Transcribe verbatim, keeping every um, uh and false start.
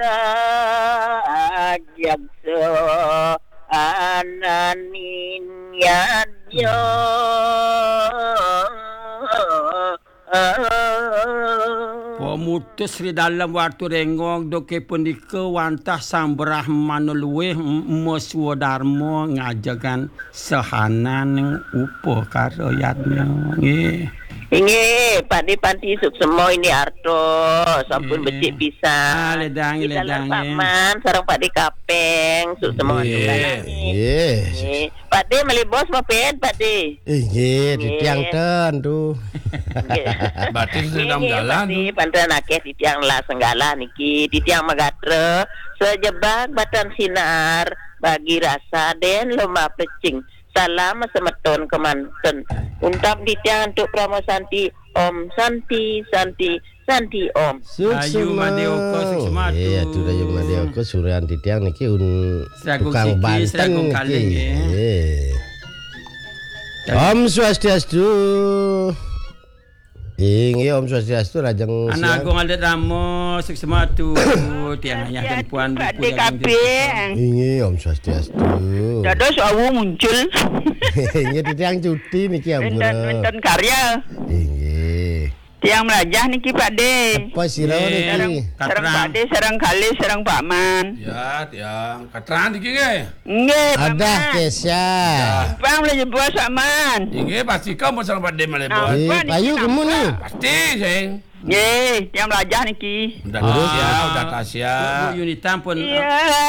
Jagso ananin yadyo Pemutus di dalam waktu rengong doke pendika wantah sang Brahmana luweh meswa dharma ngajakan sehanan upa karo yadnya nggih. Inge, Pakde Panti Suksemo ini arto, sampun becik Ah, pisang. ledang, ledang. Pak Man, sarang Pakde Kapeng, Suksemo anu Nggih. Pakde meli bos mapen Pakde. Nggih, di tiang ten tu. Batin sedang jalan. Pakde pantan akeh di tiang La Senggala niki, di tiang Magatre, sejebak batan sinar bagi rasa den lomba pecing. Salam semeton kemanten. Untap di tiang untuk Pramo Santi. Om Santi, Santi, Santi Om. Ayu Madeoko Suksema tu. Iya, tu Ayu Madeoko suruhan di tiang niki un Seragung tukang siki, Banten seragung kaleng, niki. ya. Nggih. Om Swastiastu. Inggih Om Swastiastu lajeng Anak agung adat ramo Suksema tu tiang ayah dan puan Pakde Kapeng. Inggih Om Swastiastu. Dados awu muncul. Inggih di tiang cuti niki Enten ampun. enten karya. Inggih. Tiang melajah niki Pakde. Apa sira Sareng niki? sareng Katrang. Pakde, sareng Kali, sareng Pak Man. Ya, tiang katran iki nggih. Nggih, Pak Ada Man. Kesya. Bang boleh jebua Pak Man. Inggih pasti kau mau sareng Pakde malebos. Ah. Eh, Apa ni payu kita kemu ni. Pasti, sing. Nggih, tiang melajah niki. Udah Ah. Tasya, udah Tasya. Bu Yunita pun Iya.